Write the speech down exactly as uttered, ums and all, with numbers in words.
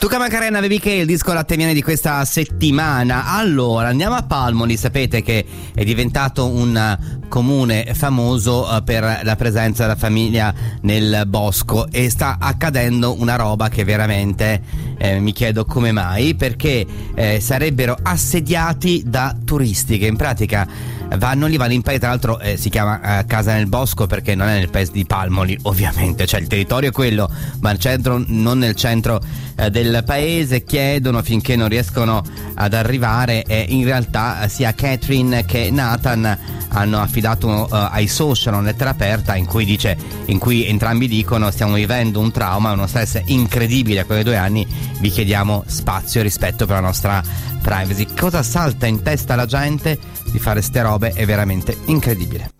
Tuca Macarena, Baby K, il disco latte miele di questa settimana. Allora, andiamo a Palmoli. Sapete che è diventato un comune famoso per la presenza della famiglia nel bosco e sta accadendo una roba che veramente eh, mi chiedo come mai, perché eh, sarebbero assediati da turisti che in pratica vanno lì, vanno in paese. Tra l'altro eh, si chiama eh, Casa nel Bosco perché non è nel paese di Palmoli, ovviamente, cioè il territorio è quello, ma il centro, non nel centro eh, del paese. Chiedono finché non riescono ad arrivare e in realtà sia Catherine che Nathan hanno affidato uh, ai social una lettera aperta in cui dice, in cui entrambi dicono: stiamo vivendo un trauma, uno stress incredibile a quei due anni, vi chiediamo spazio e rispetto per la nostra privacy. Cosa salta in testa alla gente di fare ste robe è veramente incredibile.